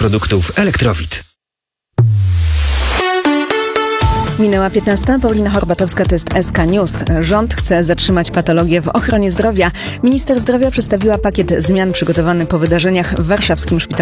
produktów Elektrowit. Minęła 15. Paulina Horbatowska, to jest SK News. Rząd chce zatrzymać patologię w ochronie zdrowia. Minister zdrowia przedstawiła pakiet zmian przygotowany po wydarzeniach w warszawskim szpitalu.